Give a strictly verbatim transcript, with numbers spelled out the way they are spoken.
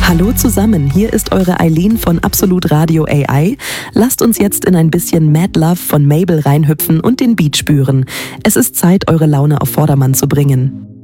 Hallo zusammen, hier ist eure Eileen von Absolut Radio A I. Lasst uns jetzt in ein bisschen Mad Love von Mabel reinhüpfen und den Beat spüren. Es ist Zeit, eure Laune auf Vordermann zu bringen.